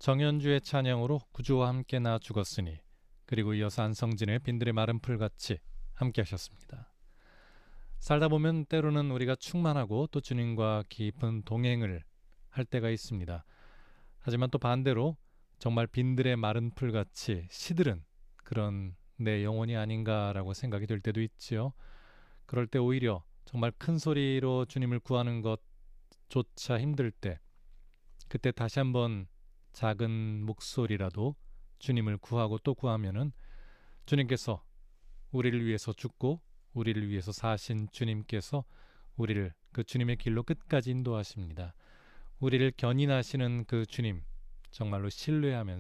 정연주의 찬양으로 구주와 함께 나 죽었으니, 그리고 이어서 안성진의 빈들의 마른 풀같이 함께 하셨습니다. 살다 보면 때로는 우리가 충만하고 또 주님과 깊은 동행을 할 때가 있습니다. 하지만 또 반대로 정말 빈들의 마른 풀같이 시들은 그런 내 영혼이 아닌가라고 생각이 들 때도 있지요. 그럴 때 오히려 정말 큰 소리로 주님을 구하는 것조차 힘들 때, 그때 다시 한번 작은 목소리라도 주님을 구하고 또 구하면은 주님께서 우리를 위해서 죽고 우리를 위해서 사신 주님께서 우리를 그 주님의 길로 끝까지 인도하십니다. 우리를 견인하시는 그 주님, 정말로 신뢰하면서